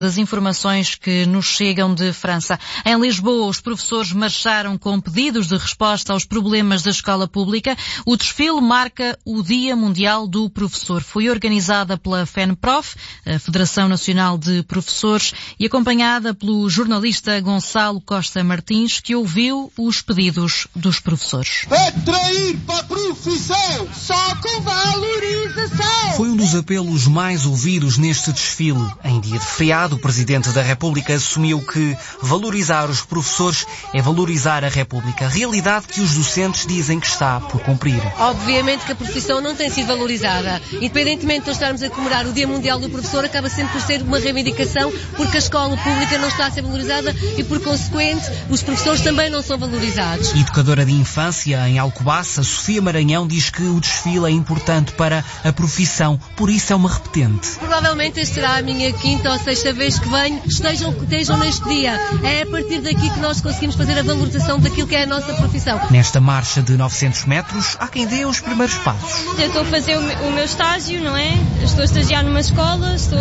das informações que nos chegam de França. Em Lisboa, os professores marcharam com pedidos de resposta aos problemas da escola pública. O desfile marca o Dia Mundial do Professor. Foi organizada pela FENPROF, a Federação Nacional de Professores, e acompanhada pelo jornalista Gonçalo Costa Martins, que ouviu os pedidos dos professores. Atrair para a profissão, só com valorização. Foi um dos apelos mais ouvidos neste desfile. Em dia de feriado, o Presidente da República assumiu que valorizar os professores é valorizar a República, realidade que os docentes dizem que está por cumprir. Obviamente que a profissão não tem sido valorizada. Independentemente de nós estarmos a comemorar o Dia Mundial do Professor, acaba sempre por ser uma reivindicação, porque a escola pública não está a ser valorizada e, por consequente, os professores também não são valorizados. Educadora de infância em Alcobaça, Sofia Maranhão, diz que o desfile é importante para a profissão, por isso é uma repetente. Provavelmente esta será a minha quinta ou sexta vez que venho, estejam neste dia. É a partir daqui que nós conseguimos fazer a valorização daquilo que é a nossa profissão. Nesta marcha de 900 metros, há quem dê os primeiros passos. Eu estou a fazer o meu estágio, não é? Estou a estagiar numa escola, estou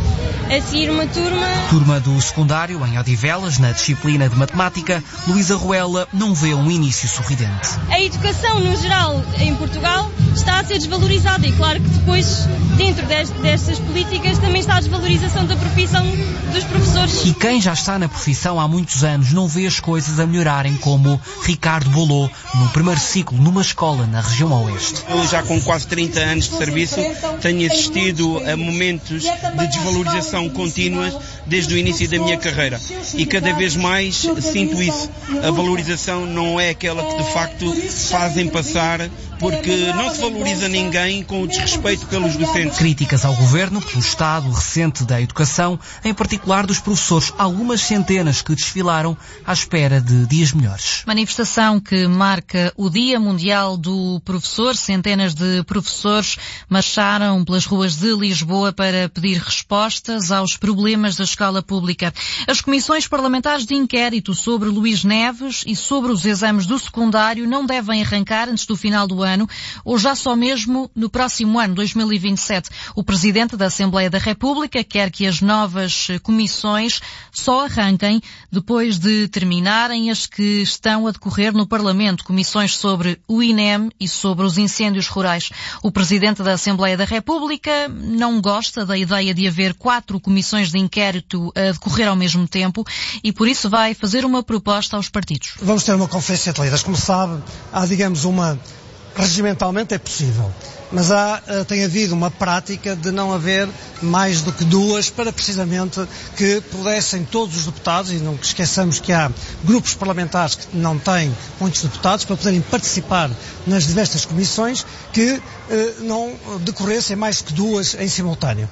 a seguir uma turma. Turma do secundário, em Odivelas, na disciplina de matemática, Luísa Ruela não vê um início sorridente. A educação, no geral, em Portugal, está a ser desvalorizada e claro que depois, dentro destas políticas, também está a desvalorização da profissão dos professores. E quem já está na profissão há muitos anos não vê as coisas a melhorarem, como Ricardo Bolô, no primeiro ciclo numa escola na região oeste. Eu já com quase 30 anos de serviço tenho assistido a momentos de desvalorização contínuas desde o início da minha carreira e cada vez mais sinto isso. A valorização não é aquela que de facto fazem passar, porque não se valoriza ninguém com o desrespeito pelos docentes. Críticas ao governo pelo estado recente da educação, em particular dos professores, algumas centenas que desfilaram à espera de dias melhores. Manifestação que marca o Dia Mundial do Professor. Centenas de professores marcharam pelas ruas de Lisboa para pedir respostas aos problemas da escola pública. As comissões parlamentares de inquérito sobre Luís Neves e sobre os exames do secundário não devem arrancar antes do final do ano, ou já só mesmo no próximo ano, 2027. O Presidente da Assembleia da República quer que as novas comissões só arranquem depois de terminarem as que estão a decorrer no Parlamento, comissões sobre o INEM e sobre os incêndios rurais. O Presidente da Assembleia da República não gosta da ideia de haver 4 comissões de inquérito a decorrer ao mesmo tempo e por isso vai fazer uma proposta aos partidos. Vamos ter uma conferência de líderes. Como sabe, há, digamos, regimentalmente é possível, mas tem havido uma prática de não haver mais do que 2 para precisamente que pudessem todos os deputados, e não esqueçamos que há grupos parlamentares que não têm muitos deputados, para poderem participar nas diversas comissões, que não decorressem mais que 2 em simultâneo.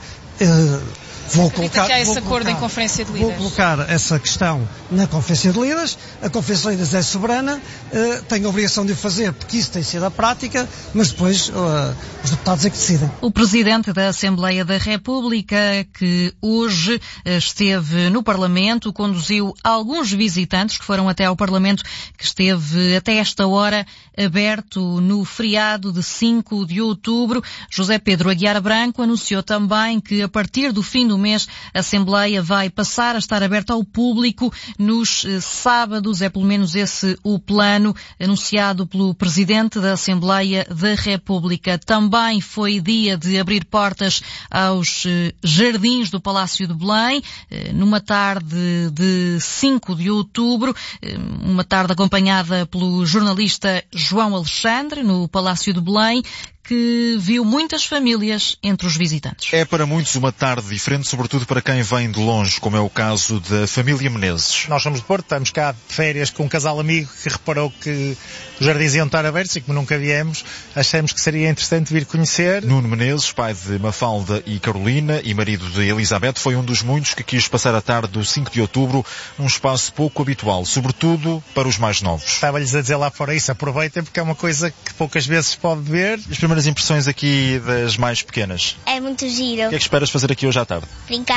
Vou colocar essa questão na Conferência de Líderes. A Conferência de Líderes é soberana, tem a obrigação de o fazer, porque isso tem sido a prática, mas depois os deputados é que decidem. O Presidente da Assembleia da República, que hoje esteve no Parlamento, conduziu alguns visitantes que foram até ao Parlamento, que esteve até esta hora aberto no feriado de 5 de outubro. José Pedro Aguiar Branco anunciou também que a partir do fim do mês a Assembleia vai passar a estar aberta ao público nos sábados. É pelo menos esse o plano anunciado pelo Presidente da Assembleia da República. Também foi dia de abrir portas aos jardins do Palácio de Belém, numa tarde de 5 de outubro, uma tarde acompanhada pelo jornalista João Alexandre, no Palácio de Belém, que viu muitas famílias entre os visitantes. É para muitos uma tarde diferente, sobretudo para quem vem de longe, como é o caso da família Menezes. Nós somos de Porto, estamos cá de férias com um casal amigo que reparou que os jardins iam estar abertos e como nunca viemos, achamos que seria interessante vir conhecer. Nuno Menezes, pai de Mafalda e Carolina e marido de Elizabeth, foi um dos muitos que quis passar a tarde do 5 de outubro num espaço pouco habitual, sobretudo para os mais novos. Estava-lhes a dizer lá fora isso, aproveitem porque é uma coisa que poucas vezes se pode ver. As primeiras impressões aqui das mais pequenas? É muito giro. O que é que esperas fazer aqui hoje à tarde? Brincar.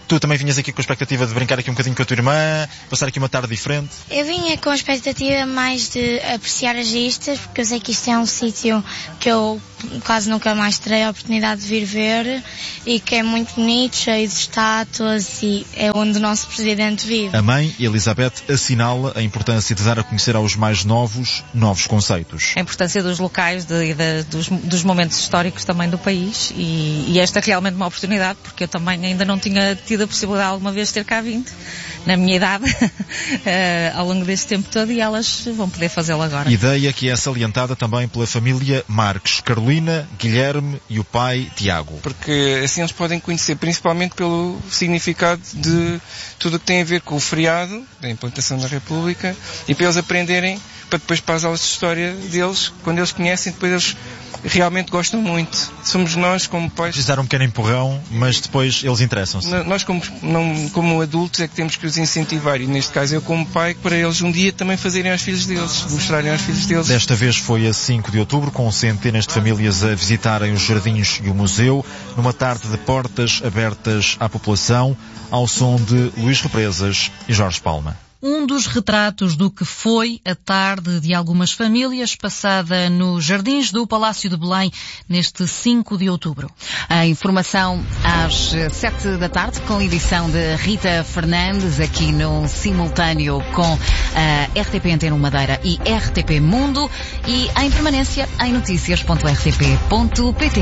Tu também vinhas aqui com a expectativa de brincar aqui um bocadinho com a tua irmã, passar aqui uma tarde diferente? Eu vinha com a expectativa mais de apreciar as vistas, porque eu sei que isto é um sítio que eu quase nunca mais terei a oportunidade de vir ver e que é muito bonito, cheio de estátuas e é onde o nosso presidente vive. A mãe, Elizabeth, assinala a importância de dar a conhecer aos mais novos conceitos. A importância dos locais, dos momentos históricos também do país e esta é realmente uma oportunidade, porque eu também ainda não tinha tido a possibilidade alguma vez de ter cá vindo, na minha idade, ao longo deste tempo todo, e elas vão poder fazê-lo agora. Ideia que é salientada também pela família Marques, Carolina, Guilherme e o pai Tiago. Porque assim eles podem conhecer, principalmente pelo significado de tudo o que tem a ver com o feriado, da implantação da República, e para eles aprenderem, para depois para as aulas de história deles, quando eles conhecem, depois eles realmente gostam muito. Somos nós, como pais... Precisar um pequeno empurrão, mas depois eles interessam-se. Nós, como adultos, é que temos que os incentivar. E neste caso, eu como pai, para eles um dia também fazerem aos filhos deles, mostrarem aos filhos deles. Desta vez foi a 5 de outubro, com centenas de famílias a visitarem os jardins e o museu, numa tarde de portas abertas à população, ao som de Luís Represas e Jorge Palma. Um dos retratos do que foi a tarde de algumas famílias passada nos jardins do Palácio de Belém neste 5 de outubro. A informação às 7 da tarde com a edição de Rita Fernandes, aqui no simultâneo com a RTP Antena Madeira e RTP Mundo e em permanência em noticias.rtp.pt.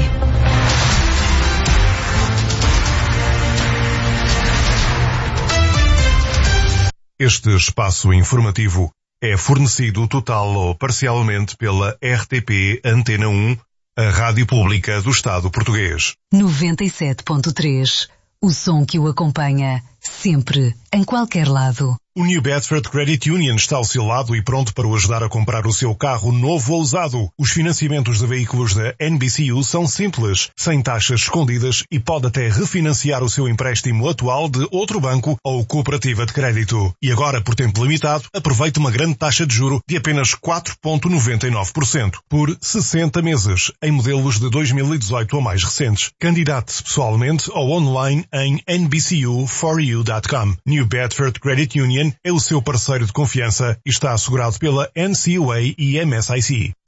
Este espaço informativo é fornecido total ou parcialmente pela RTP Antena 1, a rádio pública do Estado português. 97.3, o som que o acompanha, sempre, em qualquer lado. O New Bedford Credit Union está ao seu lado e pronto para o ajudar a comprar o seu carro novo ou usado. Os financiamentos de veículos da NBCU são simples, sem taxas escondidas e pode até refinanciar o seu empréstimo atual de outro banco ou cooperativa de crédito. E agora, por tempo limitado, aproveite uma grande taxa de juro de apenas 4,99% por 60 meses, em modelos de 2018 ou mais recentes. Candidate-se pessoalmente ou online em nbcu4u.com. New Bedford Credit Union é o seu parceiro de confiança e está assegurado pela NCUA e MSIC.